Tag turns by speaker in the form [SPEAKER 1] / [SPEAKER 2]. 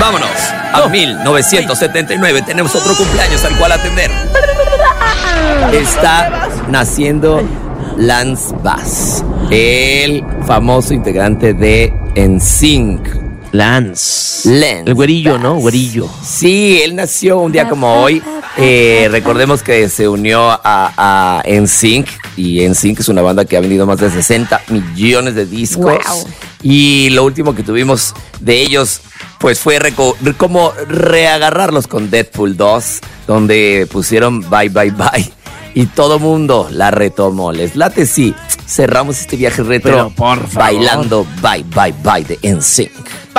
[SPEAKER 1] vámonos a 1979. Tenemos otro cumpleaños al cual atender. Está naciendo Lance Bass, el famoso integrante de NSYNC.
[SPEAKER 2] Lance.
[SPEAKER 1] El
[SPEAKER 2] güerillo,
[SPEAKER 1] Bass.
[SPEAKER 2] ¿no? Güerillo.
[SPEAKER 1] Sí, él nació un día como hoy. Recordemos que se unió a NSYNC. Y NSYNC es una banda que ha vendido más de 60 millones de discos.
[SPEAKER 3] Wow.
[SPEAKER 1] Y lo último que tuvimos de ellos, pues fue como reagarrarlos con Deadpool 2, donde pusieron Bye Bye Bye. Y todo mundo la retomó. Les late, sí. Cerramos este viaje retro
[SPEAKER 2] Pero por favor.
[SPEAKER 1] bailando Bye Bye Bye de NSYNC.